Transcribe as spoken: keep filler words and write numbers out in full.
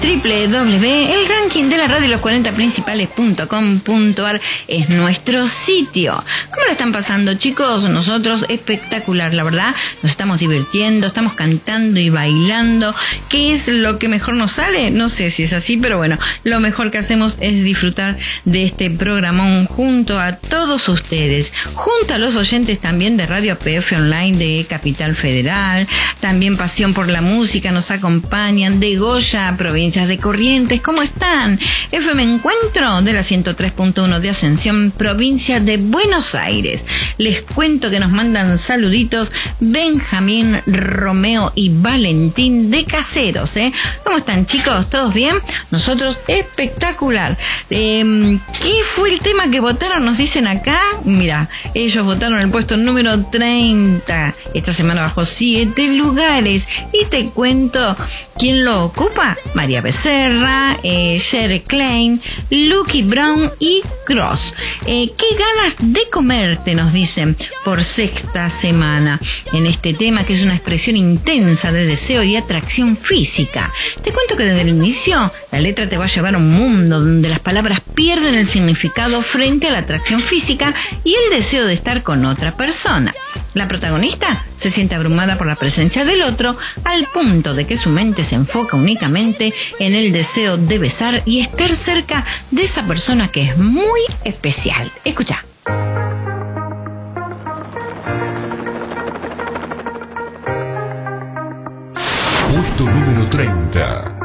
doble u doble u doble u punto el ranking de la radio los cuarenta principales punto com punto a r es nuestro sitio. ¿Cómo lo están pasando, chicos? Nosotros espectacular, la verdad. Nos estamos divirtiendo, estamos cantando y bailando. ¿Qué es lo que mejor nos sale? No sé si es así, pero bueno, lo mejor que hacemos es disfrutar de este programón junto a todos ustedes, junto a los oyentes también de Radio P F Online de Capital Federal. También Pasión por la Música nos acompañan, de Goya, provincias de Corrientes, ¿cómo están? F M Encuentro de la ciento tres punto uno de Ascensión, provincia de Buenos Aires. Les cuento que nos mandan saluditos Benjamín, Romeo y Valentín de Caseros, ¿eh? ¿Cómo están, chicos? ¿Todos bien? Nosotros espectacular. Eh, ¿Qué fue el tema que votaron? Nos dicen acá. Mira, ellos votaron el puesto número treinta. Esta semana bajó siete lugares. Y te cuento quién lo ocupa. María Becerra, eh, Sherry Klein, Lucky Brown y Cross. Eh, ¿Qué ganas de comerte? Nos dicen por sexta semana en este tema, que es una expresión intensa de deseo y atracción física. Te cuento que desde el inicio la letra te va a llevar a un mundo donde las palabras pierden el significado frente a la atracción física y el deseo de estar con otra persona. La protagonista se siente abrumada por la presencia del otro al punto de que su mente se enfoca únicamente en el deseo de besar y estar cerca de esa persona que es muy especial. Escucha.